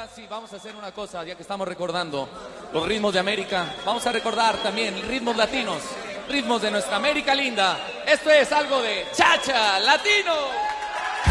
sí, vamos a hacer una cosa, ya que estamos recordando los ritmos de América. Vamos a recordar también ritmos latinos, ritmos de nuestra América linda. Esto es algo de Cha-Cha Latino.